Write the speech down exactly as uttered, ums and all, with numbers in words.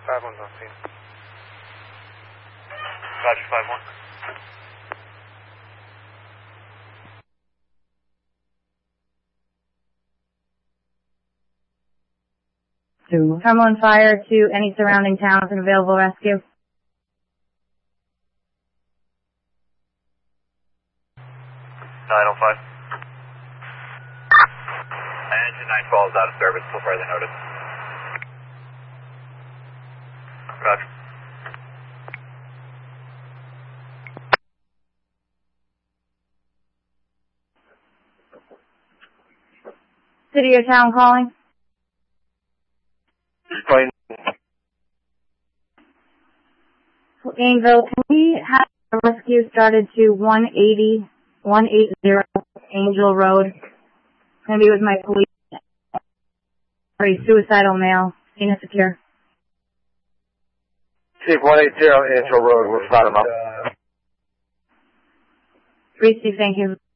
five one's on scene. Roger, five one. To Terminal and Fire to any surrounding towns and available rescue. nine oh five. Engine nine twelve is out of service until further notice. Roger. City or town calling? Plane. Gainesville, can we have a rescue started to one eighty, one eighty Angel Road? It's going to be with my police. Sorry, suicidal male. Seen it secure. Chief one eighty Angel Road, we'll start him up. Receive, thank you.